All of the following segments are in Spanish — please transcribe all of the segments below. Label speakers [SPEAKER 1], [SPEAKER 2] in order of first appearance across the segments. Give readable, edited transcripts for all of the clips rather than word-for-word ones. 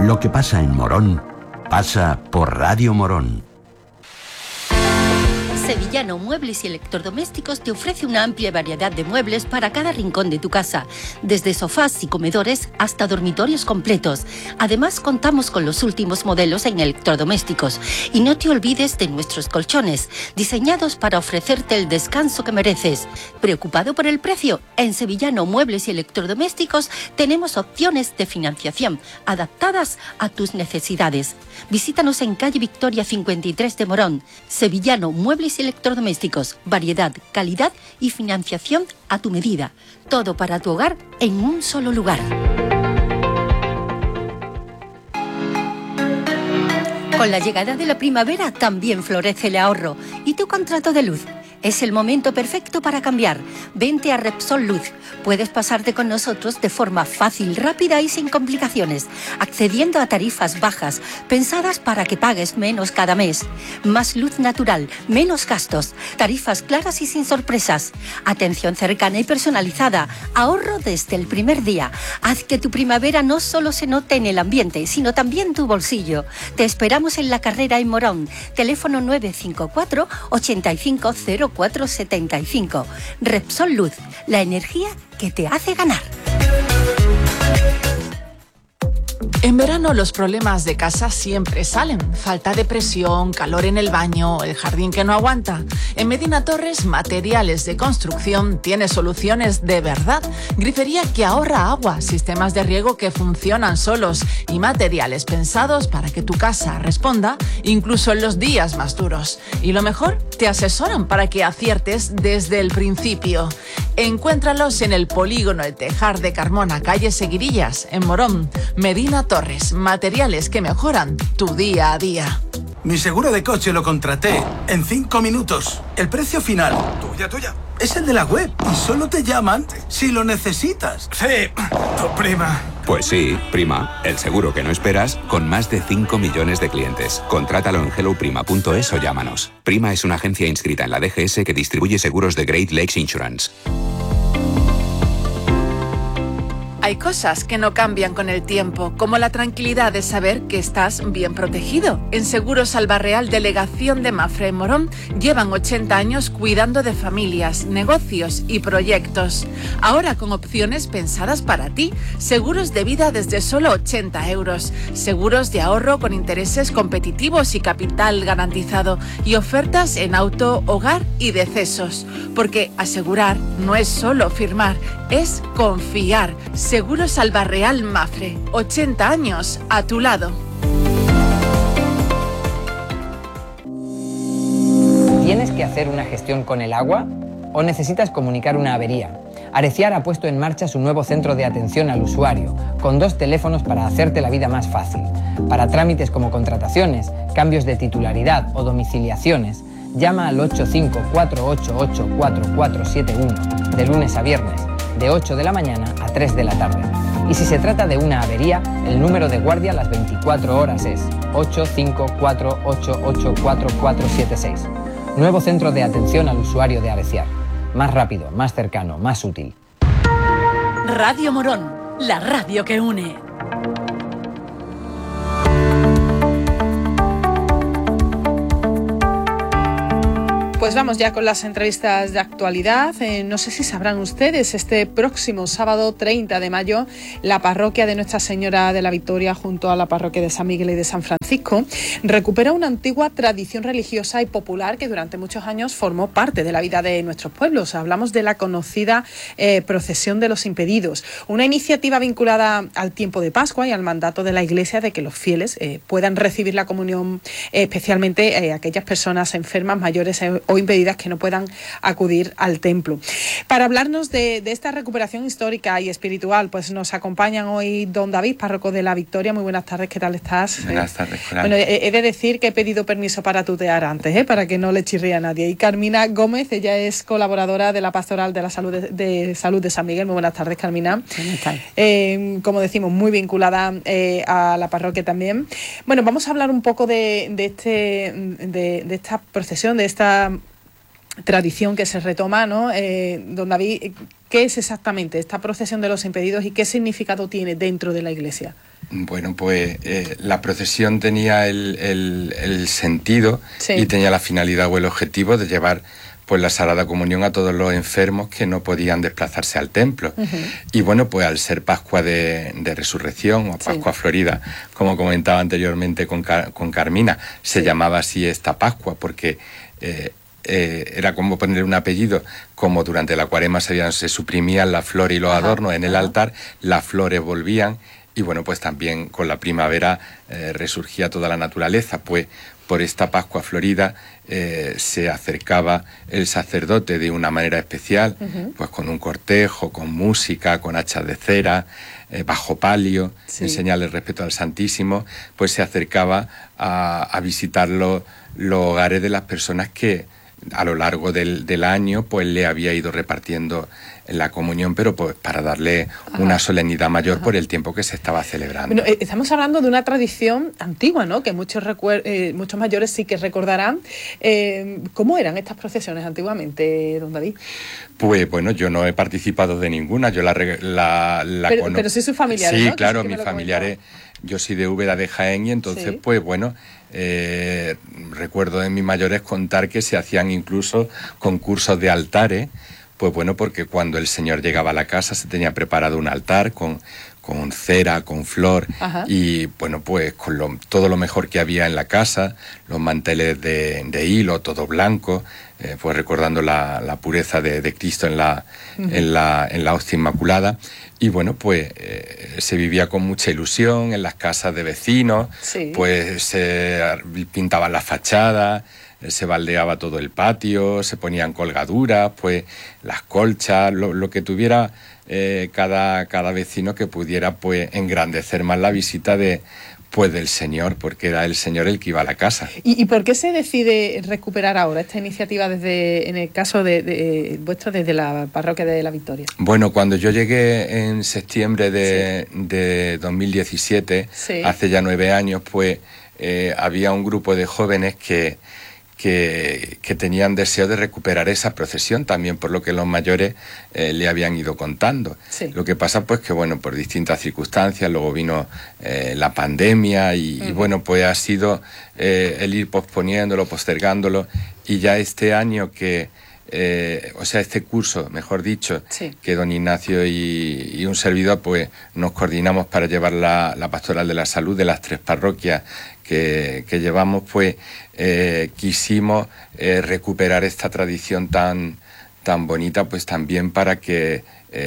[SPEAKER 1] Lo que pasa en Morón, pasa por Radio Morón.
[SPEAKER 2] Sevillano Muebles y Electrodomésticos te ofrece una amplia variedad de muebles para cada rincón de tu casa, desde sofás y comedores hasta dormitorios completos. Además, contamos con los últimos modelos en electrodomésticos. Y no te olvides de nuestros colchones, diseñados para ofrecerte el descanso que mereces. ¿Preocupado por el precio? En Sevillano Muebles y Electrodomésticos tenemos opciones de financiación adaptadas a tus necesidades. Visítanos en calle Victoria 53 de Morón. Sevillano Muebles y Electrodomésticos, variedad, calidad y financiación a tu medida. Todo para tu hogar en un solo lugar. Con la llegada de la primavera también florece el ahorro. ¿Y tu contrato de luz? Es el momento perfecto para cambiar. Vente a Repsol Luz. Puedes pasarte con nosotros de forma fácil, rápida y sin complicaciones, accediendo a tarifas bajas, pensadas para que pagues menos cada mes. Más luz natural, menos gastos, tarifas claras y sin sorpresas. Atención cercana y personalizada, ahorro desde el primer día. Haz que tu primavera no solo se note en el ambiente, sino también tu bolsillo. Te esperamos en La Carrera en Morón. Teléfono 954 85 0475. Repsol Luz, la energía que te hace ganar.
[SPEAKER 3] En verano los problemas de casa siempre salen. Falta de presión, calor en el baño, el jardín que no aguanta. En Medina Torres, Materiales de Construcción tiene soluciones de verdad. Grifería que ahorra agua, sistemas de riego que funcionan solos y materiales pensados para que tu casa responda incluso en los días más duros. Y lo mejor, te asesoran para que aciertes desde el principio. Encuéntralos en el Polígono El Tejar de Carmona, calle Seguirillas, en Morón. Medina Torres, materiales que mejoran tu día a día.
[SPEAKER 4] Mi seguro de coche lo contraté en 5 minutos. El precio final, tuya, es el de la web y solo te llaman si lo necesitas. Sí, tu prima.
[SPEAKER 5] Pues sí, Prima, el seguro que no esperas con más de 5 millones de clientes. Contrátalo en helloprima.es o llámanos. Prima es una agencia inscrita en la DGS que distribuye seguros de Great Lakes Insurance.
[SPEAKER 3] Hay cosas que no cambian con el tiempo, como la tranquilidad de saber que estás bien protegido. En Seguros Albarreal, delegación de Mafre en Morón, llevan 80 años cuidando de familias, negocios y proyectos. Ahora con opciones pensadas para ti. Seguros de vida desde solo 80 euros. Seguros de ahorro con intereses competitivos y capital garantizado. Y ofertas en auto, hogar y decesos. Porque asegurar no es solo firmar, es confiar. Seguros Albarreal Mafre, 80 años a tu lado.
[SPEAKER 6] ¿Tienes que hacer una gestión con el agua o necesitas comunicar una avería? Areciar ha puesto en marcha su nuevo centro de atención al usuario, con 2 teléfonos para hacerte la vida más fácil. Para trámites como contrataciones, cambios de titularidad o domiciliaciones, llama al 854884471 de lunes a viernes, de 8 de la mañana a 3 de la tarde. Y si se trata de una avería, el número de guardia a las 24 horas es 854884476. Nuevo centro de atención al usuario de Areciar. Más rápido, más cercano, más útil.
[SPEAKER 2] Radio Morón, la radio que une.
[SPEAKER 7] Pues vamos ya con las entrevistas de actualidad. No sé si sabrán ustedes, este próximo sábado 30 de mayo, la parroquia de Nuestra Señora de la Victoria, junto a la parroquia de San Miguel y de San Francisco, recupera una antigua tradición religiosa y popular que durante muchos años formó parte de la vida de nuestros pueblos. Hablamos de la conocida Procesión de los Impedidos, una iniciativa vinculada al tiempo de Pascua y al mandato de la Iglesia de que los fieles puedan recibir la comunión, especialmente aquellas personas enfermas, mayores o impedidas que no puedan acudir al templo. Para hablarnos de esta recuperación histórica y espiritual, pues nos acompañan hoy don David, párroco de la Victoria. Muy buenas tardes, ¿qué tal estás?
[SPEAKER 8] Buenas tardes.
[SPEAKER 7] Bueno, he de decir que he pedido permiso para tutear antes, para que no le chirríe a nadie. Y Carmina Gómez, ella es colaboradora de la Pastoral de la Salud de San Miguel. Muy buenas tardes, Carmina.
[SPEAKER 2] Buenas tardes.
[SPEAKER 7] Como decimos, muy vinculada a la parroquia también. Bueno, vamos a hablar un poco de esta procesión, de esta tradición que se retoma, ¿no? Don David, ¿qué es exactamente esta procesión de los impedidos y qué significado tiene dentro de la Iglesia?
[SPEAKER 8] Bueno, pues la procesión tenía el sentido y tenía la finalidad o el objetivo de llevar pues la Sagrada Comunión a todos los enfermos que no podían desplazarse al templo. Y bueno, pues al ser Pascua de Resurrección o Pascua Florida, como comentaba anteriormente con Carmina, se llamaba así esta Pascua porque era como ponerle un apellido, como durante la Cuaresma se suprimían las flores y los adornos en el altar, las flores volvían. Y bueno, pues también con la primavera resurgía toda la naturaleza, pues por esta Pascua Florida se acercaba el sacerdote de una manera especial, pues con un cortejo, con música, con hachas de cera, bajo palio, en señal de respeto al Santísimo, pues se acercaba a visitar los hogares de las personas que a lo largo del año pues le había ido repartiendo la comunión, pero pues para darle una solemnidad mayor por el tiempo que se estaba celebrando.
[SPEAKER 7] Bueno, estamos hablando de una tradición antigua, ¿no? Que muchos mayores sí que recordarán. ¿Cómo eran estas procesiones antiguamente, don David?
[SPEAKER 8] Pues bueno, yo no he participado de ninguna, yo la conozco. Pero
[SPEAKER 7] sí sus familiares,
[SPEAKER 8] sí,
[SPEAKER 7] ¿no?
[SPEAKER 8] claro, mis familiares, yo soy de Úbeda de Jaén y entonces pues bueno, recuerdo de mis mayores contar que se hacían incluso concursos de altares, pues bueno, porque cuando el Señor llegaba a la casa se tenía preparado un altar con cera, con flor y bueno, pues con todo lo mejor que había en la casa, los manteles de hilo, todo blanco, pues recordando la pureza de Cristo en la hostia inmaculada. Y bueno, pues se vivía con mucha ilusión en las casas de vecinos, pues se pintaban las fachadas, se baldeaba todo el patio, se ponían colgaduras, pues las colchas, lo que tuviera cada vecino que pudiera pues engrandecer más la visita del Señor, porque era el Señor el que iba a la casa.
[SPEAKER 7] ¿Y por qué se decide recuperar ahora esta iniciativa en el caso de vuestro, desde la parroquia de la Victoria?
[SPEAKER 8] Bueno, cuando yo llegué en septiembre de 2017, hace ya 9 años, pues había un grupo de jóvenes que tenían deseo de recuperar esa procesión, también por lo que los mayores le habían ido contando. Lo que pasa pues que bueno, por distintas circunstancias, luego vino la pandemia y bueno, pues ha sido el ir posponiéndolo, postergándolo, y ya este año este curso, mejor dicho, que don Ignacio y un servidor pues nos coordinamos para llevar la pastoral de la salud de las 3 parroquias que llevamos, pues quisimos recuperar esta tradición tan bonita, pues también para que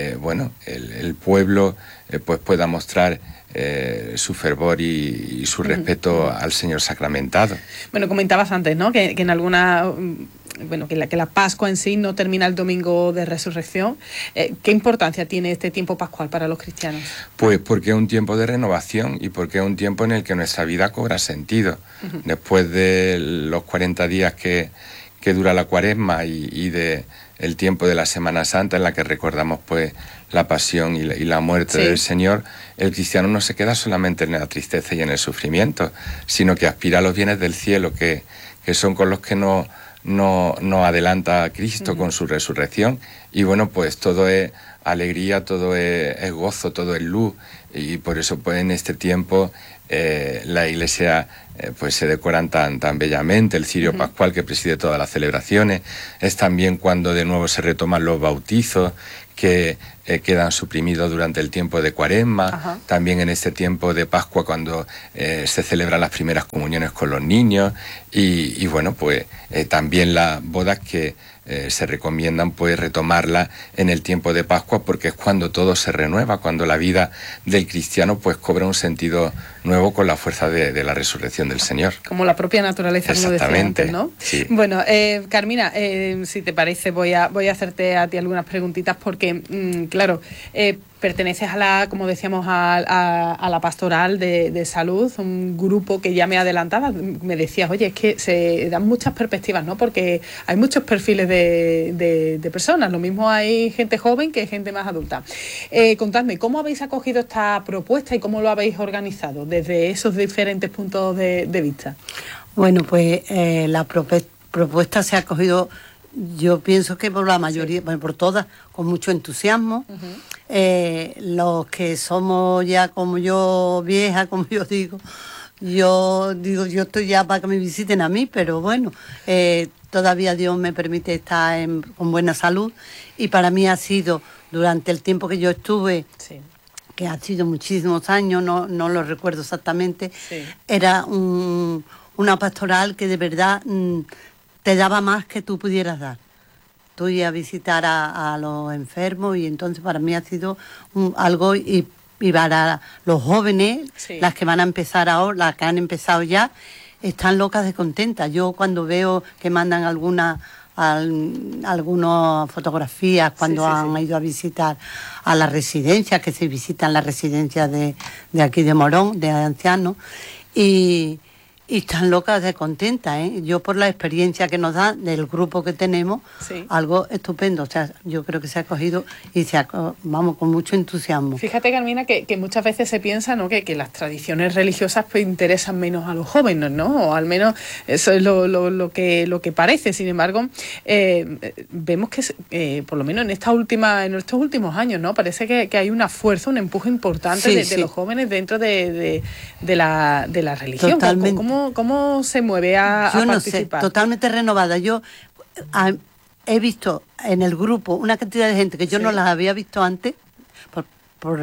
[SPEAKER 8] el pueblo pues pueda mostrar su fervor y su respeto al Señor sacramentado.
[SPEAKER 7] Bueno, comentabas antes, ¿no? Que en alguna... Bueno, que la Pascua en sí no termina el domingo de Resurrección. ¿Qué importancia tiene este tiempo pascual para los cristianos?
[SPEAKER 8] Pues porque es un tiempo de renovación y porque es un tiempo en el que nuestra vida cobra sentido. Después de los 40 días que dura la Cuaresma y de el tiempo de la Semana Santa en la que recordamos pues la pasión y la muerte del Señor, el cristiano no se queda solamente en la tristeza y en el sufrimiento, sino que aspira a los bienes del cielo que son con los que no adelanta a Cristo con su resurrección. Y bueno, pues todo es alegría, todo es gozo, todo es luz, y por eso pues en este tiempo la Iglesia pues se decoran tan bellamente. El cirio pascual que preside todas las celebraciones, es también cuando de nuevo se retoman los bautizos que quedan suprimidos durante el tiempo de Cuaresma, también en este tiempo de Pascua cuando se celebran las primeras comuniones con los niños y bueno, pues también las bodas que se recomiendan pues retomarlas en el tiempo de Pascua, porque es cuando todo se renueva, cuando la vida del cristiano pues cobra un sentido nuevo con la fuerza de la resurrección del Señor.
[SPEAKER 7] Como la propia naturaleza, como decía antes, ¿no?
[SPEAKER 8] Sí.
[SPEAKER 7] Bueno, Carmina, si te parece voy a hacerte a ti algunas preguntitas porque, claro, perteneces como decíamos, a la pastoral de salud, un grupo que ya me adelantaba, me decías, oye, es que se dan muchas perspectivas, ¿no? Porque hay muchos perfiles de personas, lo mismo hay gente joven que gente más adulta. Contadme, ¿cómo habéis acogido esta propuesta y cómo lo habéis organizado desde esos diferentes puntos de vista?
[SPEAKER 9] Bueno, pues la propuesta se ha acogido Yo pienso que por la mayoría, bueno, por todas, con mucho entusiasmo. Los que somos ya como yo, vieja, como yo digo, yo estoy ya para que me visiten a mí, pero bueno, todavía Dios me permite estar con buena salud, y para mí ha sido, durante el tiempo que yo estuve, que ha sido muchísimos años, no lo recuerdo exactamente, era una pastoral que de verdad te daba más que tú pudieras dar. Tú ibas a visitar a los enfermos, y entonces para mí ha sido algo, y para los jóvenes, las que van a empezar ahora, las que han empezado ya, están locas de contentas. Yo cuando veo que mandan algunas fotografías cuando han ido a visitar a las residencias, que se visitan las residencias de aquí de Morón, de ancianos, y están locas de contentas, ¿eh? Yo, por la experiencia que nos da del grupo que tenemos, algo estupendo. O sea, yo creo que se ha cogido y vamos, con mucho entusiasmo.
[SPEAKER 7] Fíjate, Carmina, que muchas veces se piensa, ¿no?, que las tradiciones religiosas pues interesan menos a los jóvenes, ¿no? O al menos eso es lo que parece. Sin embargo, vemos que por lo menos en estos últimos años, ¿no?, parece que hay una fuerza, un empuje importante de los jóvenes dentro de la religión.
[SPEAKER 9] Totalmente.
[SPEAKER 7] ¿Cómo se mueve a participar?
[SPEAKER 9] Yo no sé, totalmente renovada. Yo he visto en el grupo una cantidad de gente que yo no las había visto antes, por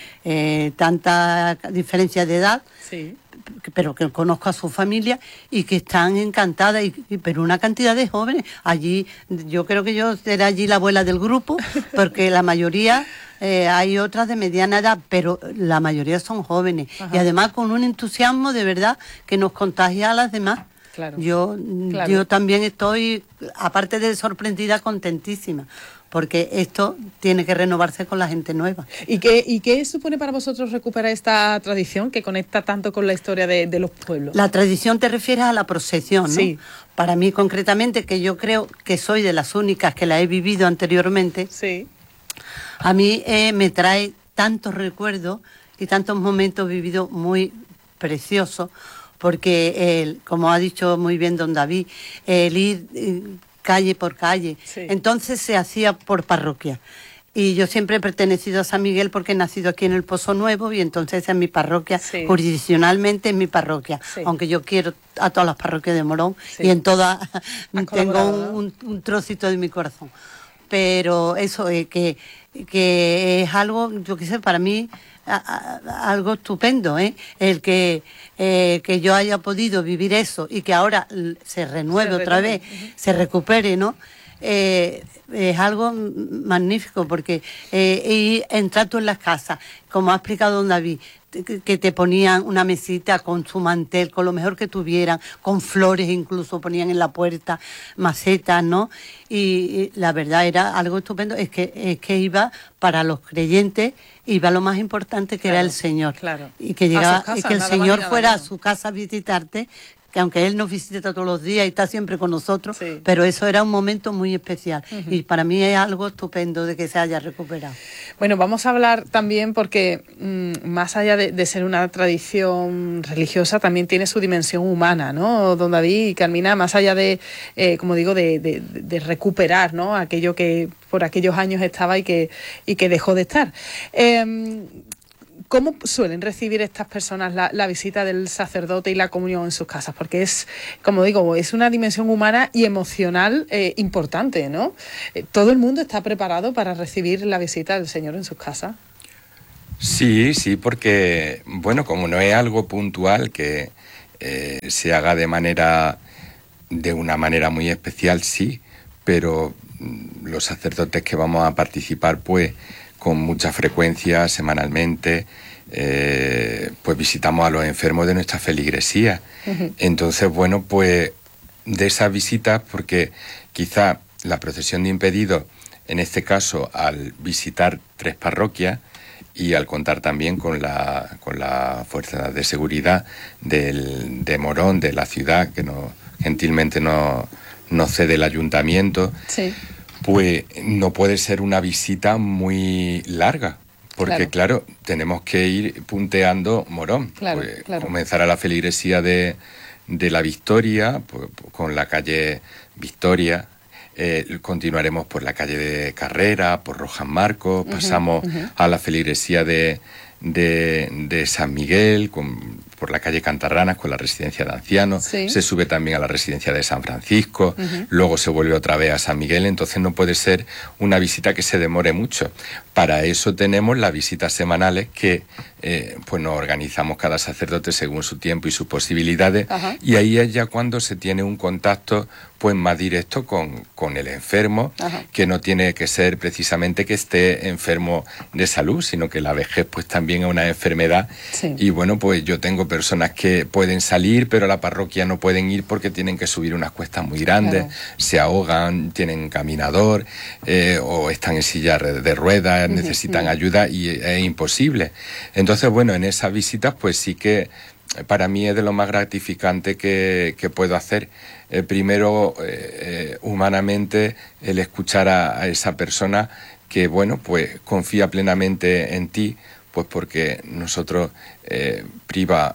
[SPEAKER 9] tanta diferencia de edad, pero que conozco a su familia y que están encantadas, pero una cantidad de jóvenes. Allí, yo creo que yo seré allí la abuela del grupo, porque la mayoría... hay otras de mediana edad, pero la mayoría son jóvenes. Ajá. Y además con un entusiasmo de verdad que nos contagia a las demás. Claro. Yo también estoy, aparte de sorprendida, contentísima, porque esto tiene que renovarse con la gente nueva.
[SPEAKER 7] ¿Y qué supone para vosotros recuperar esta tradición que conecta tanto con la historia de los pueblos?
[SPEAKER 9] La tradición te refieres a la procesión, ¿no?
[SPEAKER 7] Sí.
[SPEAKER 9] Para mí concretamente, que yo creo que soy de las únicas que la he vivido anteriormente, a mí me trae tantos recuerdos y tantos momentos vividos muy preciosos, porque como ha dicho muy bien don David, el ir calle por calle, entonces se hacía por parroquia. Y yo siempre he pertenecido a San Miguel porque he nacido aquí en el Pozo Nuevo, y entonces en mi parroquia, jurisdiccionalmente en mi parroquia, aunque yo quiero a todas las parroquias de Morón, y en todas tengo un trocito de mi corazón. Pero eso es que es algo, yo qué sé, para mí algo estupendo, el que yo haya podido vivir eso y que ahora se renueve otra vez, se recupere, ¿no? Es algo magnífico, porque entrar tú en las casas, como ha explicado don David, que te ponían una mesita con su mantel, con lo mejor que tuvieran, con flores incluso ponían en la puerta, macetas, ¿no? Y la verdad era algo estupendo, es que iba para los creyentes, iba lo más importante, que era el Señor. Y que llegaba, y que el Señor fuera a su casa a visitarte, que aunque Él nos visita todos los días y está siempre con nosotros, pero eso era un momento muy especial. Y para mí es algo estupendo de que se haya recuperado.
[SPEAKER 7] Bueno, vamos a hablar también porque más allá de ser una tradición religiosa, también tiene su dimensión humana, ¿no? Don David y Carmina, más allá de, como digo, de recuperar, ¿no?, aquello que por aquellos años estaba y que dejó de estar. ¿Cómo suelen recibir estas personas la visita del sacerdote y la comunión en sus casas? Porque es, como digo, es una dimensión humana y emocional importante, ¿no? ¿Todo el mundo está preparado para recibir la visita del Señor en sus casas?
[SPEAKER 8] Sí, porque, bueno, como no es algo puntual que se haga de una manera muy especial, sí, pero los sacerdotes que vamos a participar, pues, con mucha frecuencia, semanalmente, pues visitamos a los enfermos de nuestra feligresía. Entonces, bueno, pues de esas visitas, porque quizá la procesión de impedidos, en este caso, al visitar 3 parroquias y al contar también con la fuerza de seguridad de Morón, de la ciudad, que gentilmente nos cede el ayuntamiento, pues no puede ser una visita muy larga, porque claro, tenemos que ir punteando Morón. Comenzar a la feligresía de la Victoria, pues, con la calle Victoria, continuaremos por la calle de Carrera, por Rojas Marcos, pasamos a la feligresía de San Miguel, por la calle Cantarranas con la residencia de ancianos, se sube también a la residencia de San Francisco, luego se vuelve otra vez a San Miguel, entonces no puede ser una visita que se demore mucho. Para eso tenemos las visitas semanales que pues nos organizamos cada sacerdote según su tiempo y sus posibilidades, y ahí es ya cuando se tiene un contacto pues más directo con el enfermo, que no tiene que ser precisamente que esté enfermo de salud, sino que la vejez pues también es una enfermedad, y bueno, pues yo tengo personas que pueden salir, pero a la parroquia no pueden ir porque tienen que subir unas cuestas muy grandes, se ahogan, tienen caminador, o están en silla de ruedas, necesitan ayuda y es imposible. Entonces, bueno, en esas visitas pues sí que para mí es de lo más gratificante que puedo hacer. Primero, humanamente, el escuchar a esa persona que, bueno, pues confía plenamente en ti, pues porque nosotros prima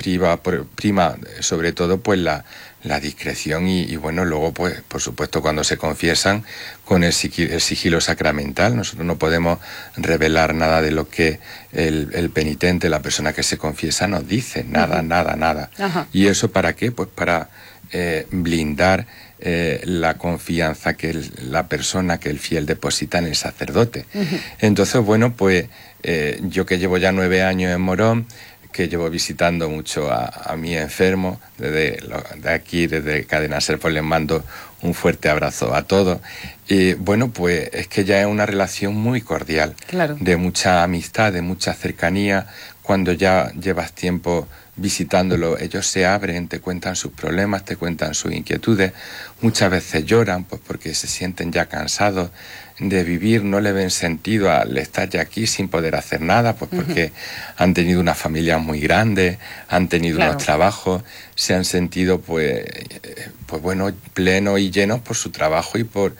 [SPEAKER 8] sobre todo pues la discreción y bueno, luego pues por supuesto cuando se confiesan con el sigilo sacramental, nosotros no podemos revelar nada de lo que el penitente, la persona que se confiesa nos dice, nada. ¿Y eso para qué? Pues para blindar la confianza que la persona, que el fiel deposita en el sacerdote. Entonces, bueno, pues yo que llevo ya 9 años en Morón, que llevo visitando mucho a mi enfermo, desde aquí, desde Cadena Ser, pues les mando un fuerte abrazo a todos. Y bueno, pues es que ya es una relación muy cordial, de mucha amistad, de mucha cercanía. Cuando ya llevas tiempo visitándolo, ellos se abren, te cuentan sus problemas, te cuentan sus inquietudes, muchas veces lloran pues porque se sienten ya cansados de vivir, no le ven sentido al estar ya aquí sin poder hacer nada, pues porque han tenido una familia muy grande, han tenido unos trabajos, se han sentido pues bueno, plenos y llenos por su trabajo y por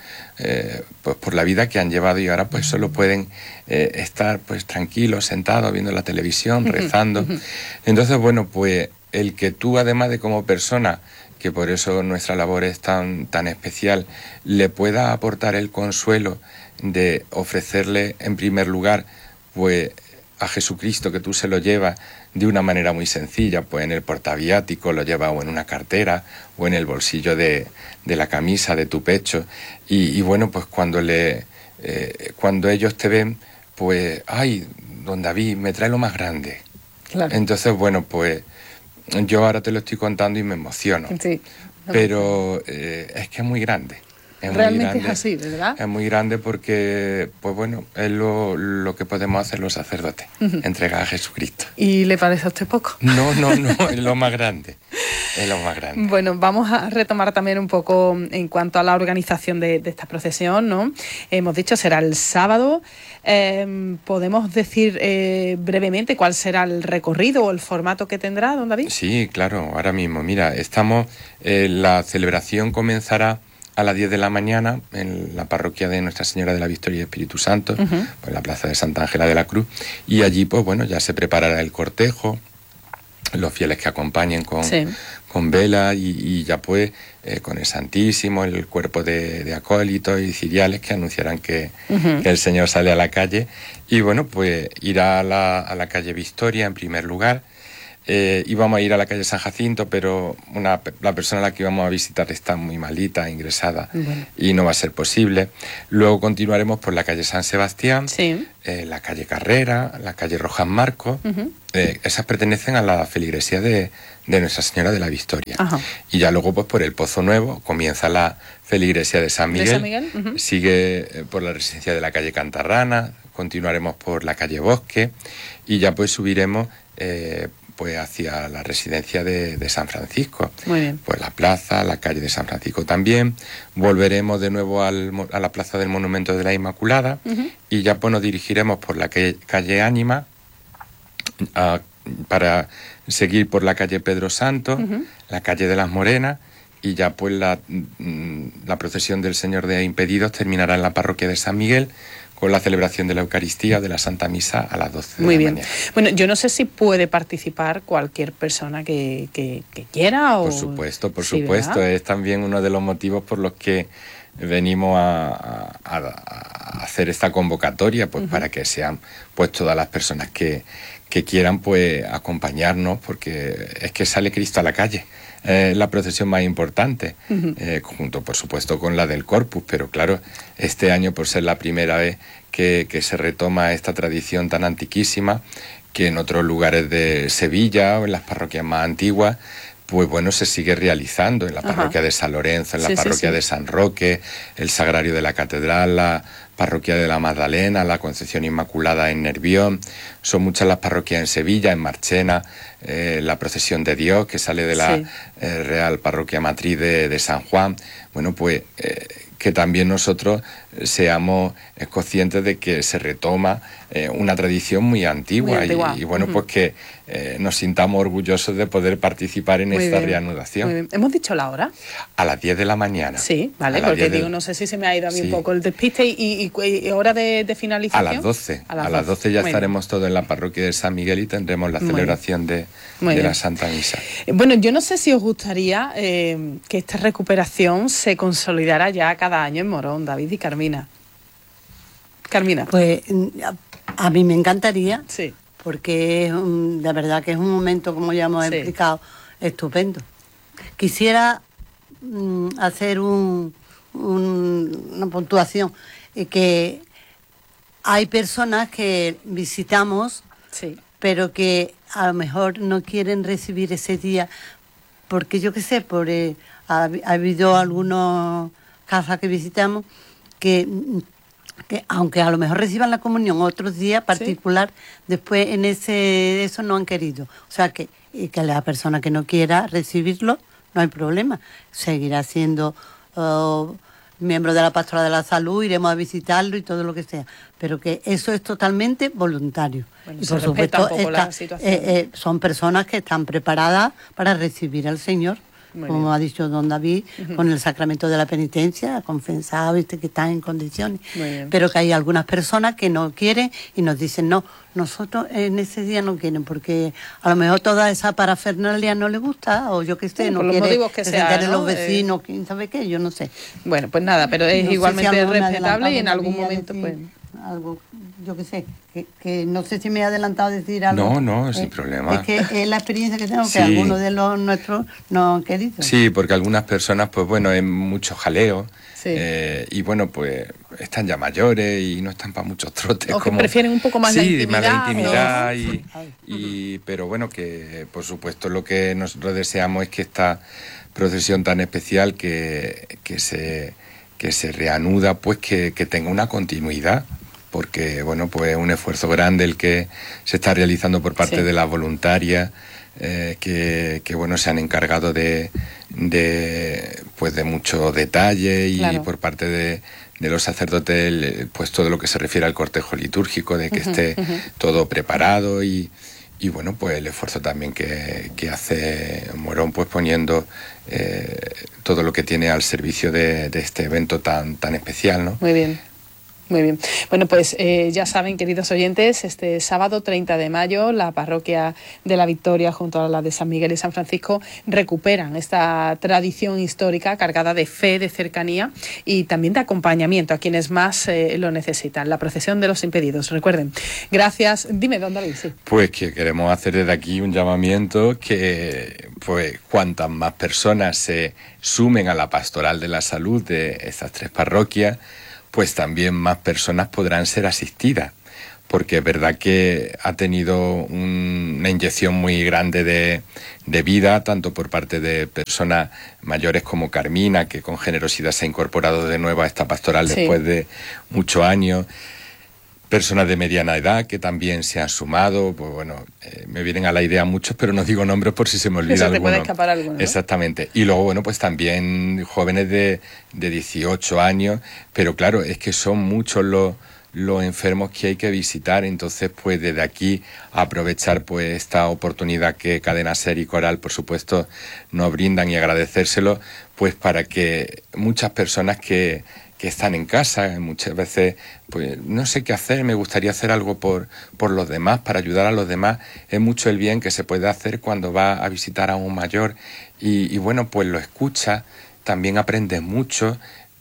[SPEAKER 8] la vida que han llevado, y ahora pues solo pueden estar pues tranquilos, sentados, viendo la televisión, rezando. Entonces, bueno, pues el que tú, además de como persona, que por eso nuestra labor es tan especial, le pueda aportar el consuelo de ofrecerle en primer lugar pues a Jesucristo, que tú se lo llevas de una manera muy sencilla, pues en el portaviático, lo llevas o en una cartera o en el bolsillo de la camisa, de tu pecho, y bueno, pues cuando ellos te ven, pues, ay, don David, me trae lo más grande. Entonces, bueno, pues yo ahora te lo estoy contando y me emociono, pero es que es muy grande.
[SPEAKER 7] Realmente es así, ¿verdad?
[SPEAKER 8] Es muy grande porque, pues bueno, es lo que podemos hacer los sacerdotes, entregar a Jesucristo.
[SPEAKER 7] ¿Y le parece a usted poco?
[SPEAKER 8] No, es lo más grande. Es lo más grande.
[SPEAKER 7] Bueno, vamos a retomar también un poco en cuanto a la organización de esta procesión, ¿no? Hemos dicho, será el sábado. ¿Podemos decir brevemente cuál será el recorrido o el formato que tendrá, don David?
[SPEAKER 8] Sí, claro, ahora mismo. Mira, la celebración comenzará a las 10 de la mañana en la parroquia de Nuestra Señora de la Victoria y Espíritu Santo, pues en la plaza de Santa Ángela de la Cruz, y allí pues bueno, ya se preparará el cortejo, los fieles que acompañen con vela y ya pues con el Santísimo, el cuerpo de acólitos y ciriales que anunciarán que el Señor sale a la calle, y bueno, pues irá a la calle Victoria en primer lugar. Íbamos a ir a la calle San Jacinto, pero la persona a la que íbamos a visitar está muy malita, ingresada, y no va a ser posible. Luego continuaremos por la calle San Sebastián, la calle Carrera, la calle Rojas Marcos. Esas pertenecen a la feligresía de Nuestra Señora de la Victoria. Y ya luego pues por el Pozo Nuevo comienza la feligresía de San Miguel, sigue por la residencia de la calle Cantarrana, continuaremos por la calle Bosque y ya pues subiremos pues hacia la residencia de San Francisco.
[SPEAKER 7] Muy bien.
[SPEAKER 8] Pues la plaza, la calle de San Francisco también. Volveremos de nuevo a la plaza del Monumento de la Inmaculada y ya pues nos dirigiremos por la calle Ánima para seguir por la calle Pedro Santo, la calle de las Morenas, y ya pues la procesión del Señor de Impedidos terminará en la parroquia de San Miguel, con la celebración de la Eucaristía o de la Santa Misa a las 12 de la mañana. Muy bien.
[SPEAKER 7] Bueno, yo no sé si puede participar cualquier persona que quiera o...
[SPEAKER 8] Por supuesto. ¿Verdad? Es también uno de los motivos por los que venimos a hacer esta convocatoria, pues para que sean pues todas las personas que quieran pues acompañarnos, porque es que sale Cristo a la calle. La procesión más importante, junto por supuesto con la del Corpus, pero claro, este año por ser la primera vez que se retoma esta tradición tan antiquísima, que en otros lugares de Sevilla o en las parroquias más antiguas, pues bueno, se sigue realizando en la parroquia de San Lorenzo, en la parroquia de San Roque, el Sagrario de la Catedral, la parroquia de la Magdalena, la Concepción Inmaculada en Nervión. Son muchas las parroquias en Sevilla, en Marchena, la Procesión de Dios, que sale de la Real Parroquia Matriz de San Juan. Bueno, pues que también nosotros seamos conscientes de que se retoma una tradición muy antigua. Y bueno, pues que nos sintamos orgullosos de poder participar en esta reanudación.
[SPEAKER 7] Muy bien. ¿Hemos dicho la hora?
[SPEAKER 8] A las 10 de la mañana.
[SPEAKER 7] Sí, vale, porque digo, no sé si se me ha ido a mí un poco el despiste. ¿Y hora de finalización?
[SPEAKER 8] A las 12. A las 12 ya estaremos todos en la parroquia de San Miguel y tendremos la celebración de la Santa Misa.
[SPEAKER 7] Bueno, yo no sé si os gustaría que esta recuperación se consolidara ya cada año en Morón, David y Carmina. Carmina.
[SPEAKER 9] Pues a mí me encantaría, porque de verdad que es un momento, como ya hemos explicado, estupendo. Quisiera hacer una puntuación, que hay personas que visitamos, pero que a lo mejor no quieren recibir ese día, porque yo qué sé, ha habido algunos casas que visitamos que aunque a lo mejor reciban la comunión otros días particular, después en eso no han querido. O sea que la persona que no quiera recibirlo, no hay problema. Seguirá siendo miembro de la Pastoral de la Salud, iremos a visitarlo y todo lo que sea. Pero que eso es totalmente voluntario.
[SPEAKER 7] Bueno,
[SPEAKER 9] y por supuesto son personas que están preparadas para recibir al Señor. Como ha dicho don David, con el sacramento de la penitencia, confesado, viste, que están en condiciones. Pero que hay algunas personas que no quieren y nos dicen, no, nosotros en ese día no quieren, porque a lo mejor toda esa parafernalia no les gusta, o yo qué sé, no quiere que se enteren los vecinos, quién sabe qué, yo no sé.
[SPEAKER 7] Bueno, pues nada, pero es igualmente respetable y en algún momento pues...
[SPEAKER 9] algo, yo qué sé, que no sé si me he adelantado a decir algo.
[SPEAKER 8] No, sin problema.
[SPEAKER 9] Es que es la experiencia que tengo, que algunos de los nuestros no han querido.
[SPEAKER 8] Sí, porque algunas personas, pues bueno, es mucho jaleo. Y bueno, pues están ya mayores y no están para muchos trotes.
[SPEAKER 7] O que prefieren un poco más la intimidad.
[SPEAKER 8] Pero bueno, que por supuesto lo que nosotros deseamos es que esta procesión tan especial que se reanuda, pues que tenga una continuidad, porque bueno, pues es un esfuerzo grande el que se está realizando por parte de las voluntarias, que bueno, se han encargado de mucho detalle y por parte de los sacerdotes, pues todo lo que se refiere al cortejo litúrgico, de que esté todo preparado y bueno, pues el esfuerzo también que hace Morón, pues poniendo todo lo que tiene al servicio de este evento tan especial, ¿no?
[SPEAKER 7] Muy bien. Muy bien. Bueno, pues ya saben, queridos oyentes, este sábado 30 de mayo la parroquia de la Victoria junto a la de San Miguel y San Francisco recuperan esta tradición histórica cargada de fe, de cercanía y también de acompañamiento a quienes más lo necesitan. La procesión de los impedidos. Recuerden, gracias. Dime, don David. Sí.
[SPEAKER 8] Pues que queremos hacer desde aquí un llamamiento que pues cuantas más personas se sumen a la pastoral de la salud de estas tres parroquias, pues también más personas podrán ser asistidas, porque es verdad que ha tenido una inyección muy grande de vida, tanto por parte de personas mayores como Carmina, que con generosidad se ha incorporado de nuevo a esta pastoral después de muchos años, personas de mediana edad que también se han sumado, pues bueno, me vienen a la idea muchos, pero no digo nombres por si se me olvida alguno.
[SPEAKER 7] Se te puede escapar alguno, ¿no?
[SPEAKER 8] Exactamente. Y luego, bueno, pues también jóvenes de 18 años, pero claro, es que son muchos los enfermos que hay que visitar, entonces pues desde aquí aprovechar pues esta oportunidad que Cadena Ser y Coral, por supuesto, nos brindan y agradecérselo, pues para que muchas personas que están en casa, muchas veces pues no sé qué hacer, me gustaría hacer algo por los demás, para ayudar a los demás, es mucho el bien que se puede hacer cuando va a visitar a un mayor y bueno, pues lo escucha, también aprendes mucho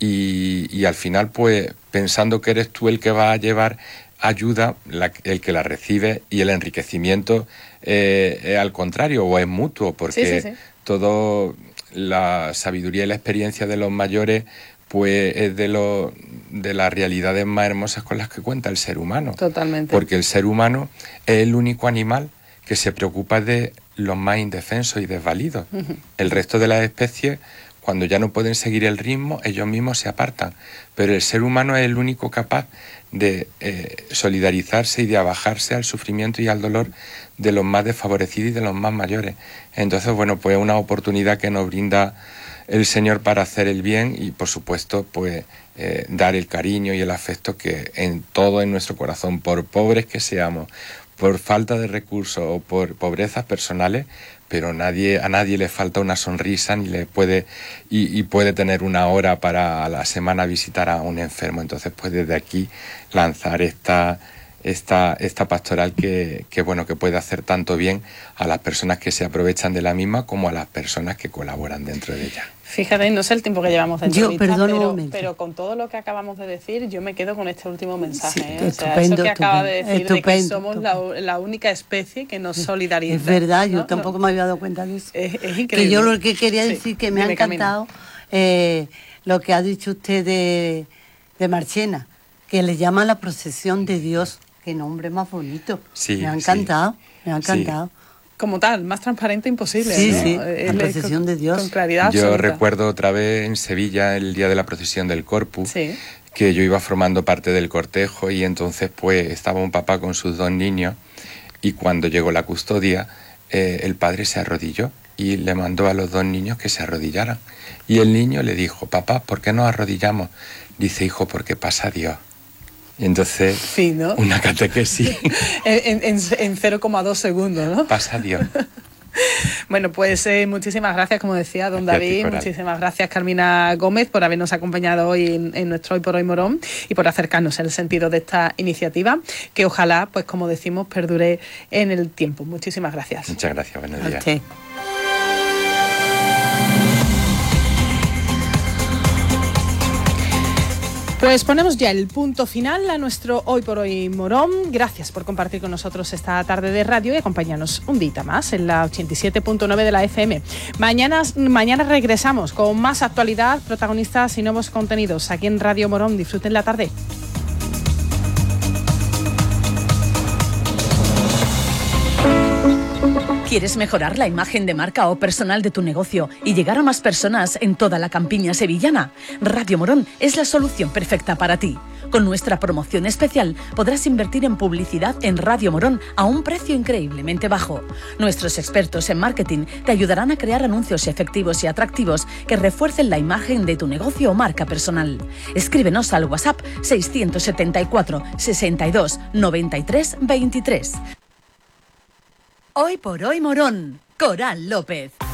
[SPEAKER 8] y al final, pues, pensando que eres tú el que va a llevar ayuda, el que la recibe, y el enriquecimiento al contrario, o es mutuo, porque todo la sabiduría y la experiencia de los mayores pues es de las realidades más hermosas con las que cuenta el ser humano.
[SPEAKER 7] Totalmente.
[SPEAKER 8] Porque el ser humano es el único animal que se preocupa de los más indefensos y desvalidos. El resto de las especies, cuando ya no pueden seguir el ritmo, ellos mismos se apartan. Pero el ser humano es el único capaz de solidarizarse y de abajarse al sufrimiento y al dolor de los más desfavorecidos y de los más mayores. Entonces, bueno, pues es una oportunidad que nos brinda el Señor para hacer el bien y, por supuesto, pues dar el cariño y el afecto que en todo en nuestro corazón, por pobres que seamos, por falta de recursos o por pobrezas personales, pero a nadie le falta una sonrisa ni le puede y puede tener una hora para a la semana visitar a un enfermo. Entonces, pues desde aquí lanzar esta pastoral que puede hacer tanto bien a las personas que se aprovechan de la misma como a las personas que colaboran dentro de ella.
[SPEAKER 7] Fíjate, no sé el tiempo que llevamos de entrevista,
[SPEAKER 9] pero
[SPEAKER 7] con todo lo que acabamos de decir, yo me quedo con este último mensaje.
[SPEAKER 9] Sí,
[SPEAKER 7] eso que acaba de decir, de que somos la única especie que nos solidariza.
[SPEAKER 9] Es verdad, yo tampoco me había dado cuenta de eso.
[SPEAKER 7] Es increíble.
[SPEAKER 9] Que yo lo que quería decir, que me ha encantado lo que ha dicho usted de Marchena, que le llama la procesión de Dios. Qué nombre más bonito.
[SPEAKER 8] Sí,
[SPEAKER 9] me ha encantado, me ha encantado.
[SPEAKER 7] Sí. Como tal, más transparente imposible.
[SPEAKER 9] Sí,
[SPEAKER 7] ¿no?
[SPEAKER 9] sí, la procesión de Dios.
[SPEAKER 7] Con claridad
[SPEAKER 8] Yo
[SPEAKER 7] absoluta.
[SPEAKER 8] recuerdo otra vez en Sevilla, el día de la procesión del Corpus, que yo iba formando parte del cortejo y entonces pues estaba un papá con sus 2 niños y cuando llegó la custodia, el padre se arrodilló y le mandó a los 2 niños que se arrodillaran. Y el niño le dijo: papá, ¿por qué nos arrodillamos? Dice: hijo, porque pasa Dios. Y entonces,
[SPEAKER 7] ¿no?
[SPEAKER 8] Una catequesis.
[SPEAKER 7] en 0,2 segundos, ¿no?
[SPEAKER 8] Pasa Dios.
[SPEAKER 7] Bueno, pues muchísimas gracias, como decía don David, muchísimas gracias Carmina Gómez por habernos acompañado hoy en nuestro Hoy por Hoy Morón y por acercarnos en el sentido de esta iniciativa, que ojalá, pues como decimos, perdure en el tiempo. Muchísimas gracias.
[SPEAKER 8] Muchas gracias, buenos días.
[SPEAKER 9] Okay.
[SPEAKER 7] Pues ponemos ya el punto final a nuestro Hoy por Hoy Morón. Gracias por compartir con nosotros esta tarde de radio y acompañarnos un día más en la 87.9 de la FM. Mañana regresamos con más actualidad, protagonistas y nuevos contenidos aquí en Radio Morón. Disfruten la tarde.
[SPEAKER 10] ¿Quieres mejorar la imagen de marca o personal de tu negocio y llegar a más personas en toda la campiña sevillana? Radio Morón es la solución perfecta para ti. Con nuestra promoción especial podrás invertir en publicidad en Radio Morón a un precio increíblemente bajo. Nuestros expertos en marketing te ayudarán a crear anuncios efectivos y atractivos que refuercen la imagen de tu negocio o marca personal. Escríbenos al WhatsApp 674 62 93 23. Hoy por Hoy Morón, Coral López.